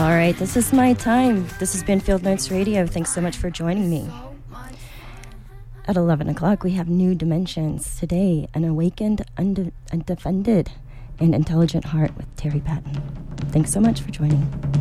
All right, this is my time. This has been Field Notes Radio. Thanks so much for joining me. At 11 o'clock, we have New Dimensions. Today, An Awakened, Undefended, and Intelligent Heart with Terry Patton. Thanks so much for joining.